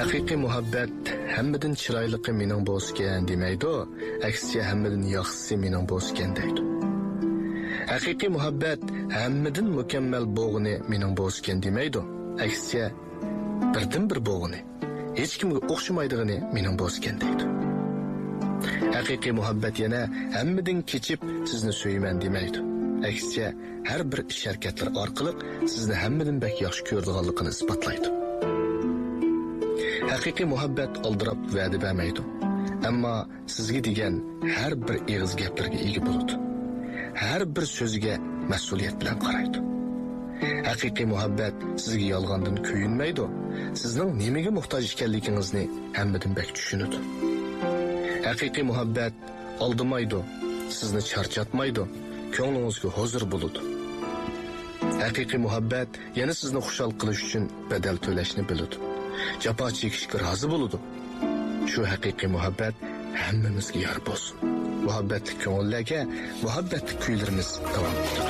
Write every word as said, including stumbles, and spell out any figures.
Haqiqiy muhabbat hammadan chiroyligi mening bo'lsgan demaydi, aksiga hammadan yaxshisi mening bo'lsgan deydi. Haqiqiy muhabbat hammadan mukammal bo'lg'ini mening bo'lsgan demaydi, aksiga birdan bir bo'lg'ini, hech kimga o'xshamaydigini mening bo'lsgan deydi. Haqiqiy muhabbat yana hammadan kechib sizni so'yman demaydi. Aksiga har bir ish harakatlar orqali sizni hammadan bak yaxshi ko'radiganligini isbotlaydi. Haqiqiy muhabbat oldirab va'da bermaydi, ammo sizga degan har bir eg'iz gaplarga ega bo'ladi. Har bir so'ziga mas'uliyat bilan qaraydi. Haqiqiy muhabbat sizga yolg'ondan kuyinmaydi, sizning nimaga muhtoj ekanligingizni hammadan bak tushunadi. Haqiqiy muhabbat aldamaydi, sizni charchatmaydi, ko'nglingizga huzur bo'ladi. Haqiqiy muhabbat yana sizni xushal qilish uchun badal to'lashni biladi. Jafo chekishga rozi bo'ladi. Shu haqiqiy muhabbat hammamizga yor bo'lsin. Muhabbatli ko'ngillarga muhabbatli kuylarimiz davom etadi.